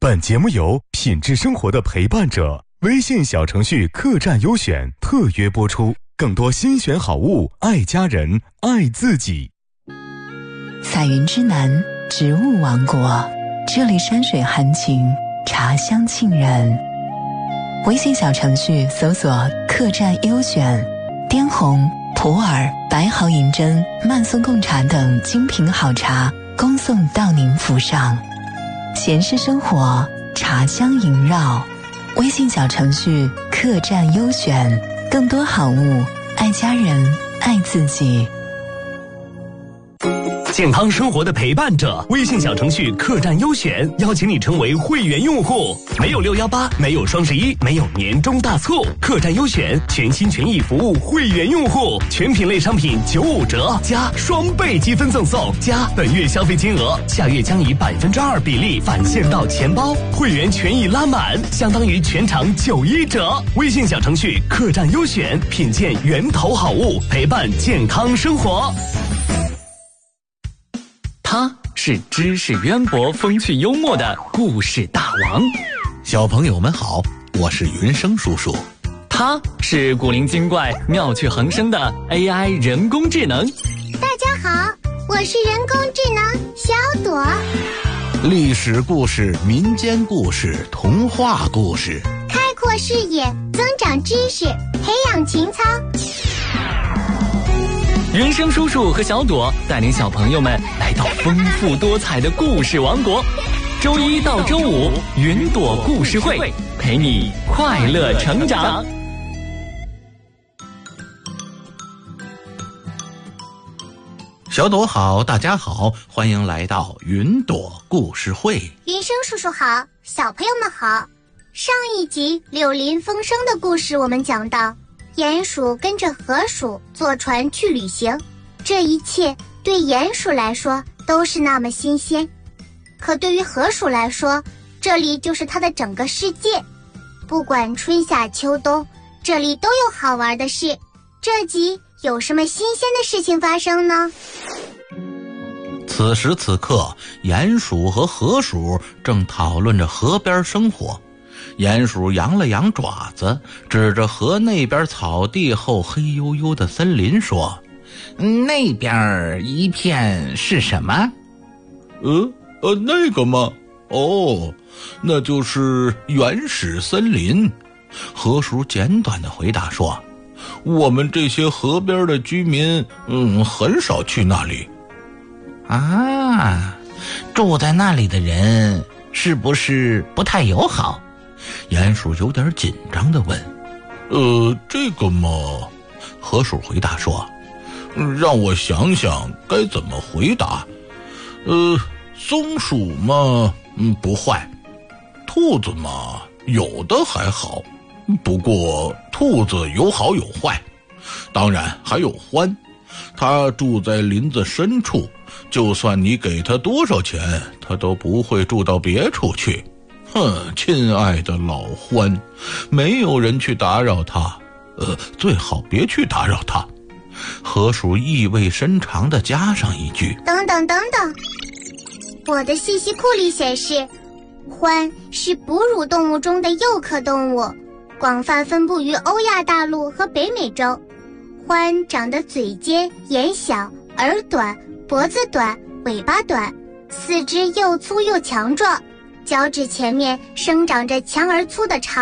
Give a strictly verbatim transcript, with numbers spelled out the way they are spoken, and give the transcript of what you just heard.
本节目由品质生活的陪伴者微信小程序客栈优选特约播出，更多新选好物，爱家人，爱自己。 彩云之南，植物王国，这里山水含情，茶香沁人。微信小程序搜索客栈优选，滇红、普洱、白毫银针、曼松贡茶等精品好茶恭送到您府上。闲适生活，茶香萦绕。微信小程序客栈优选，更多好物，爱家人，爱自己。 健康生活的陪伴者，微信小程序客栈优选邀请你成为会员用户，没有六一八，没有双十一，没有年终大促，客栈优选全心全意服务会员用户，全品类商品九五折加双倍积分赠送，加本月消费金额，下月将以百分之二比例返现到钱包，会员权益拉满，相当于全场九一折。微信小程序客栈优选，品鉴源头好物，陪伴健康生活。 他是知识渊博、风趣幽默的故事大王。 小朋友们好，我是云生叔叔。 他是古灵精怪、妙趣横生的 A I 人工智能。 大家好，我是人工智能小朵。 历史故事、民间故事、童话故事， 开阔视野，增长知识，培养情操。 云生叔叔和小朵带领小朋友们来到丰富多彩的故事王国，周一到周五云朵故事会，陪你快乐成长。 小朵好，大家好，欢迎来到云朵故事会。 云生叔叔好，小朋友们好。上一集柳林风声的故事我们讲到，鼹鼠跟着河鼠坐船去旅行，这一切对鼹鼠来说都是那么新鲜，可对于河鼠来说，这里就是它的整个世界。不管春夏秋冬，这里都有好玩的事。这集有什么新鲜的事情发生呢？ 此时此刻，鼹鼠和河鼠正讨论着河边生活。鼹鼠扬了扬爪子，指着河那边草地后黑黝黝的森林说：那边一片是什么？ 呃呃，那个吗？哦，那就是原始森林。 河鼠简短的回答说： 我们这些河边的居民，嗯，很少去那里。 啊，住在那里的人是不是不太友好？鼹鼠有点紧张地问。 呃，这个嘛，河鼠回答说，让我想想该怎么回答。呃，松鼠嘛，嗯，不坏。兔子嘛，有的还好。不过兔子有好有坏。当然还有獾，它住在林子深处，就算你给它多少钱，它都不会住到别处去。哼，亲爱的老獾，没有人去打扰他，呃，最好别去打扰他。 河鼠意味深长地加上一句： 等等等等，我的信息库里显示，獾是哺乳动物中的幼科动物，广泛分布于欧亚大陆和北美洲。獾长得嘴尖、眼小、耳短、脖子短、尾巴短，四肢又粗又强壮，脚趾前面生长着强而粗的长